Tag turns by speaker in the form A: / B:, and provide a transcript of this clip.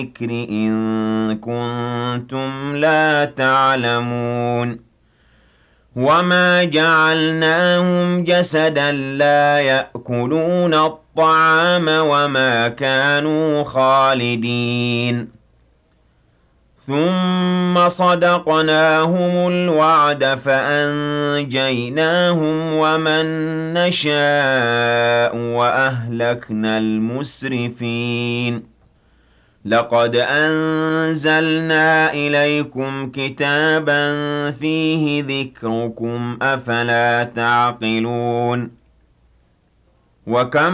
A: الذِّكْرِ إِن كُنتُمْ لَا تَعْلَمُونَ وَمَا جَعَلْنَاهُمْ جَسَدًا لَّا يَأْكُلُونَ الطَّعَامَ وَمَا كَانُوا خَالِدِينَ ثُمَّ صَدَقْنَاهُمُ الْوَعْدَ فَأَنجَيْنَاهُمْ وَمَن نَّشَاءُ وَأَهْلَكْنَا الْمُسْرِفِينَ لَقَدْ أَنزَلْنَا إِلَيْكُمْ كِتَابًا فِيهِ ذِكْرُكُمْ ۖ أَفَلَا تَعْقِلُونَ وَكَمْ